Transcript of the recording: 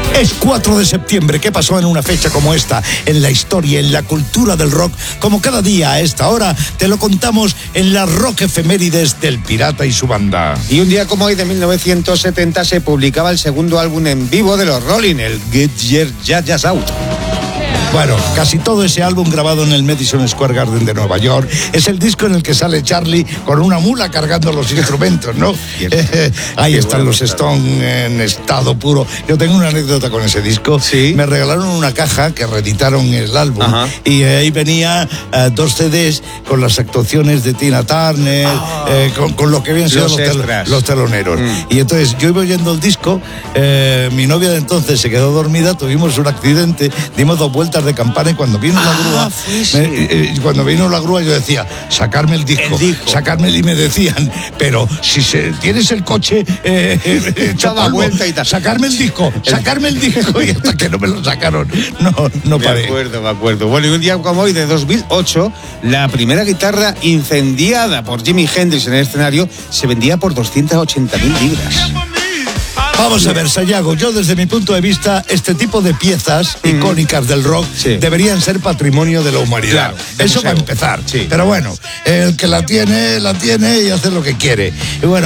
Es 4 de septiembre. ¿Qué pasó en una fecha como esta? En la historia, en la cultura del rock. Como cada día a esta hora, te lo contamos en las rock efemérides del Pirata y su banda. Y un día como hoy de 1970 se publicaba el segundo álbum en vivo de los Rolling, el Get Your Jazz Out. Bueno, casi todo ese álbum grabado en el Madison Square Garden de Nueva York es el disco en el que sale Charlie con una mula cargando los instrumentos, ¿no? Ahí están los Stones en estado puro. Yo tengo una anécdota con ese disco. ¿Sí? Me regalaron una caja que reeditaron el álbum. Ajá. Y ahí venía 2 CDs con las actuaciones de Tina Turner, con lo que habían sido los teloneros. Y entonces yo iba oyendo el disco, mi novia de entonces se quedó dormida, tuvimos un accidente, dimos 2 vueltas de campana y cuando vino la grúa, cuando vino la grúa yo decía, sacarme el disco. Sacarme, y me decían, pero si tienes el coche echaba vuelta y tal. Sacarme el disco, y hasta que no me lo sacaron, no paré. Me acuerdo. Bueno, y un día como hoy de 2008, la primera guitarra incendiada por Jimi Hendrix en el escenario se vendía por 280.000 libras. Vamos a ver, Sayago, yo desde mi punto de vista, este tipo de piezas icónicas del rock deberían ser patrimonio de la humanidad. Claro, eso va a empezar. Sí. Pero bueno, el que la tiene y hace lo que quiere. Y bueno,